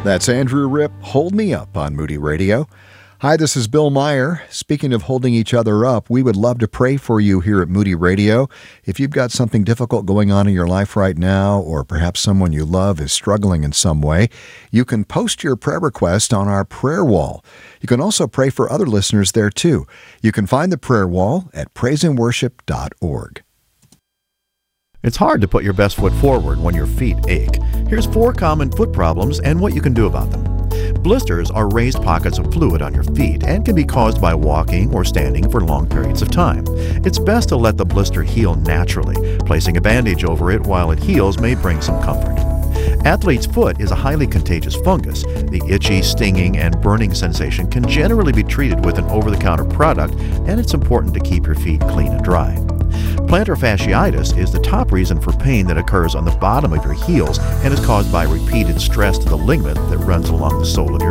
That's Andrew Ripp, Hold Me Up on Moody Radio. Hi, this is Bill Meyer. Speaking of holding each other up, we would love to pray for you here at Moody Radio. If you've got something difficult going on in your life right now, or perhaps someone you love is struggling in some way, you can post your prayer request on our prayer wall. You can also pray for other listeners there too. You can find the prayer wall at praiseandworship.org. It's hard to put your best foot forward when your feet ache. Here's 4 common foot problems and what you can do about them. Blisters are raised pockets of fluid on your feet and can be caused by walking or standing for long periods of time. It's best to let the blister heal naturally. Placing a bandage over it while it heals may bring some comfort. Athlete's foot is a highly contagious fungus. The itchy, stinging, and burning sensation can generally be treated with an over-the-counter product, and it's important to keep your feet clean and dry. Plantar fasciitis is the top reason for pain that occurs on the bottom of your heels and is caused by repeated stress to the ligament that runs along the sole of your